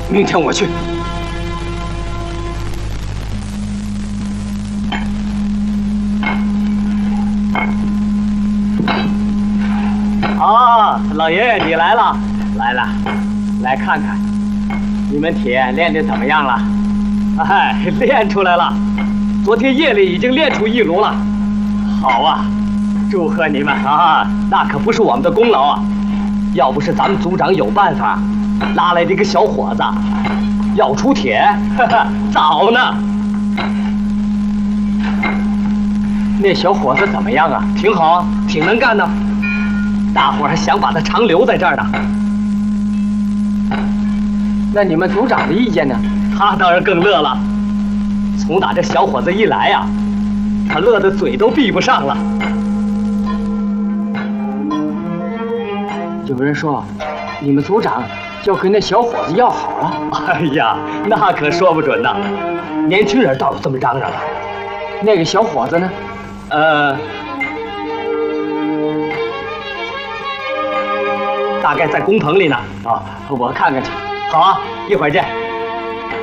明天我去。啊，老爷爷你来了，来了，来看看，你们铁练得怎么样了？哎，练出来了，昨天夜里已经练出一炉了。好啊，祝贺你们啊！那可不是我们的功劳啊，要不是咱们组长有办法，拉来这个小伙子，要出铁，早呢。那小伙子怎么样啊？挺好，挺能干的。大伙儿还想把他长留在这儿呢。那你们组长的意见呢？他当然更乐了。从打这小伙子一来呀，他乐得嘴都闭不上了。有人说，你们组长就跟那小伙子要好了。哎呀，那可说不准呢。年轻人倒有这么嚷嚷的。那个小伙子呢？大概在工棚里呢。啊，我看看去。好啊，一会儿见。